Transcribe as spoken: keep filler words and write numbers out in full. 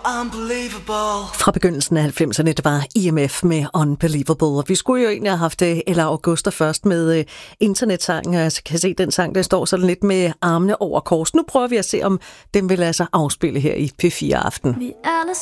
unbelievable. Fra begyndelsen af halvfemserne, det var I M F med Unbelievable. Og vi skulle jo egentlig have haft Ella Augusta først med uh, internetsangen. Jeg kan se, den sang, den står sådan lidt med armene over kors. Nu prøver vi at se, om den vil lade sig afspille her i P fire Aften. Vi alle